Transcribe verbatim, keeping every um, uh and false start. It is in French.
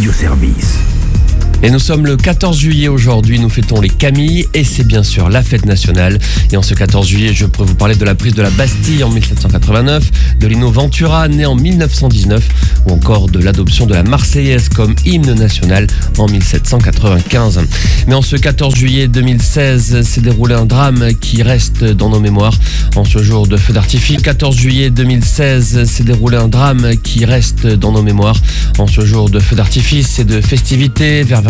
Radio-Service. Et nous sommes le quatorze juillet aujourd'hui, nous fêtons les Camilles et c'est bien sûr la fête nationale. Et en ce quatorze juillet, je pourrais vous parler de la prise de la Bastille en mille sept cent quatre-vingt-neuf, de Lino Ventura né en mille neuf cent dix-neuf ou encore de l'adoption de la Marseillaise comme hymne national en mille sept cent quatre-vingt-quinze. Mais en ce quatorze juillet deux mille seize, s'est déroulé un drame qui reste dans nos mémoires en ce jour de feu d'artifice. quatorze juillet deux mille seize, s'est déroulé un drame qui reste dans nos mémoires en ce jour de feu d'artifice et de festivités vers